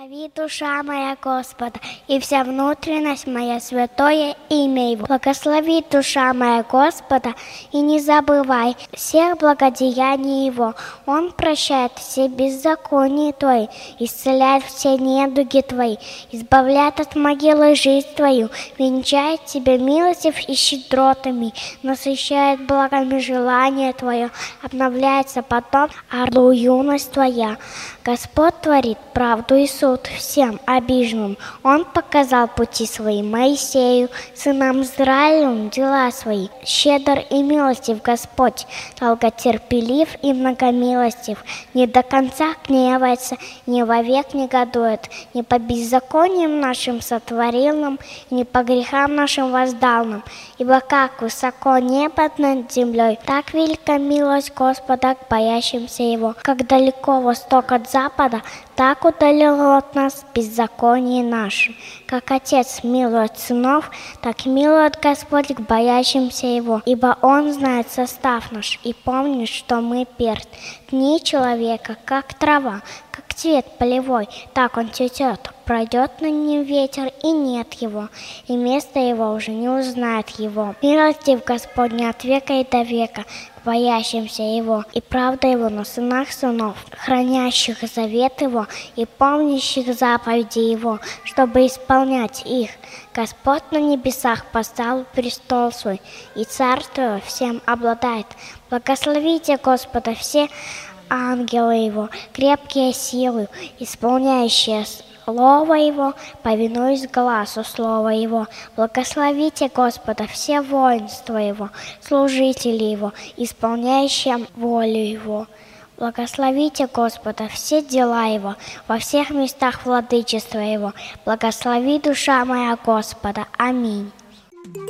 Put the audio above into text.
Благослови душа моя Господа, и вся внутренность моя святое имя Его. Благослови душа моя Господа, и не забывай всех благодеяний Его. Он прощает все беззакония Твои, исцеляет все недуги Твои, избавляет от могилы жизнь Твою, венчает Тебя милостив и щедротами, насыщает благами желание Твое, обновляется потом орлу юность Твоя. Господь творит правду и суд всем обиженным. Он показал пути свои Моисею, сынам Израилевым дела свои. Щедр и милостив Господь, долготерпелив и многомилостив. Не до конца гневается, не вовек негодует, не по беззакониям нашим сотворил нам, не по грехам нашим воздал нам. Ибо как высоко небо над землей, так велика милость Господа к боящимся Его. Как далеко восток от запада, так удалил от нас беззаконие наше. Как Отец милует сынов, так милует Господь к боящимся Его. Ибо Он знает состав наш и помнит, что мы перст. Дни человека, как трава, как цвет полевой, так он цветет. Пройдет на нем ветер, и нет его, и место его уже не узнает его. Милостив Господь от века и до века, к боящимся Его, и правда Его на сынах сынов, хранящих завет Его и помнящих заповеди Его, чтобы исполнять их. Господь на небесах поставил престол свой, и царство всем обладает. Благословите Господа все ангелы Его, крепкие силы, исполняющие Слово Его, повинуясь глазу Слова Его. Благословите Господа все воинства Его, служители Его, исполняющие волю Его. Благословите Господа все дела Его, во всех местах владычества Его. Благослови душа моя Господа. Аминь.